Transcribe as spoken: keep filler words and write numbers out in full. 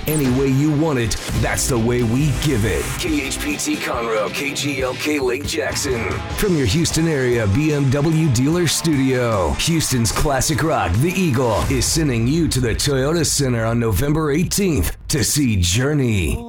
any way you want it, that's the way we give it. K H P T Conroe, K G L K Lake Jackson. From your Houston area B M W dealer studio, Houston's classic rock, The Eagle, is sending you to the Toyota Center on November eighteenth to see Journey.